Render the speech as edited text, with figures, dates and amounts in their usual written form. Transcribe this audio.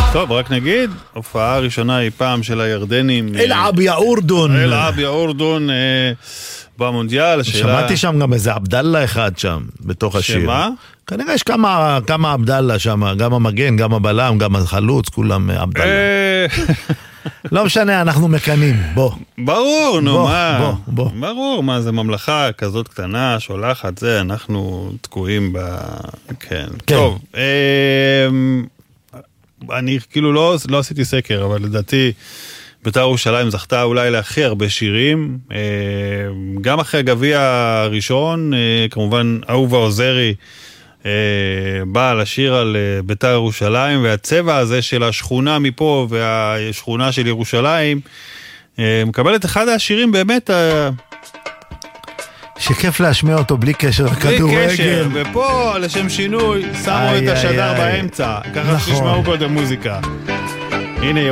טוב, רק נגיד, הופעה הראשונה היא פעם של הירדנים. אלעב יא אורדון. אלעב יא אורדון במונדיאל. שמעתי שם גם איזה עבדאללה אחד שם, בתוך השיר. שמה? כנראה יש כמה עבדאללה שם, גם המגן, גם הבלם, גם החלוץ, כולם עבדאללה. לא משנה, אנחנו מקנים, בוא. ברור, נו, מה? בוא. ברור, מה, זה ממלכה כזאת קטנה, שולחת, זה, אנחנו תקועים ב... כן. טוב, אני כאילו לא עשיתי סקר, אבל לדעתי בית"ר ירושלים זכתה אולי להכי הרבה שירים, גם אחרי הגביע הראשון, כמובן אהובה עוזרי בא לשיר על בית"ר ירושלים, והצבע הזה של השכונה מפה והשכונה של ירושלים מקבל את אחד השירים באמת שכיף להשמיע אותו בלי קשר לכדורגל. בלי קשר, ופה לשם שינוי שמו את השדר באמצע, ככה שתשמעו קודם מוזיקה. הנה